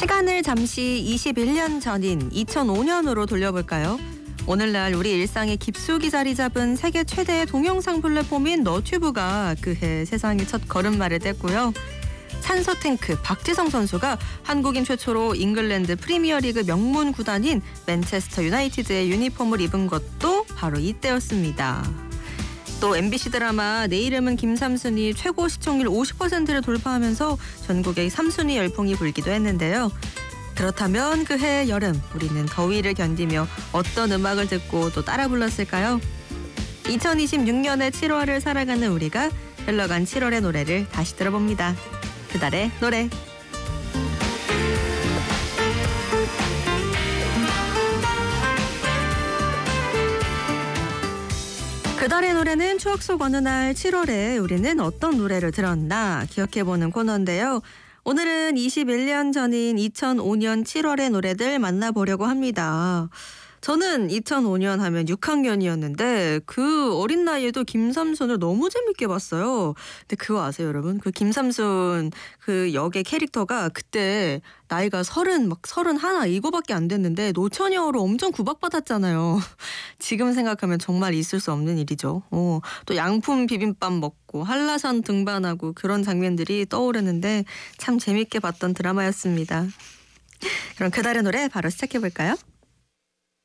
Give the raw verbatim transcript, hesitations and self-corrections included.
시간을 잠시 이십일 년 전인 이천오 년으로 돌려볼까요? 오늘날 우리 일상에 깊숙이 자리 잡은 세계 최대의 동영상 플랫폼인 너튜브가 그해 세상에 첫 걸음마를 뗐고요. 산소 탱크 박지성 선수가 한국인 최초로 잉글랜드 프리미어리그 명문 구단인 맨체스터 유나이티드의 유니폼을 입은 것도 바로 이때였습니다. 또 엠비씨 드라마 내 이름은 김삼순이 최고 시청률 오십 퍼센트를 돌파하면서 전국에 삼순위 열풍이 불기도 했는데요. 그렇다면 그해 여름 우리는 더위를 견디며 어떤 음악을 듣고 또 따라 불렀을까요? 이천이십육 년의 칠월을 살아가는 우리가 흘러간 칠월의 노래를 다시 들어봅니다. 그달의 노래. 그달의 노래는 추억 속 어느 날 칠월에 우리는 어떤 노래를 들었나 기억해보는 코너인데요. 오늘은 이십일 년 전인 이천오 년 칠월의 노래들 만나보려고 합니다. 저는 이천오 년 하면 육 학년이었는데 그 어린 나이에도 김삼순을 너무 재밌게 봤어요. 근데 그거 아세요, 여러분? 그 김삼순 그 역의 캐릭터가 그때 나이가 서른 막 서른 하나 이거밖에 안 됐는데 노처녀로 엄청 구박받았잖아요. 지금 생각하면 정말 있을 수 없는 일이죠. 어, 또 양품 비빔밥 먹고 한라산 등반하고 그런 장면들이 떠오르는데 참 재밌게 봤던 드라마였습니다. 그럼 그달의 노래 바로 시작해볼까요?